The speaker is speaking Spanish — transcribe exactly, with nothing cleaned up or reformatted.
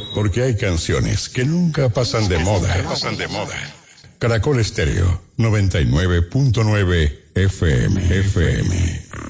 Porque hay canciones que nunca pasan de moda. Pasan de moda. Caracol Estéreo, noventa y nueve punto nueve F M. F M.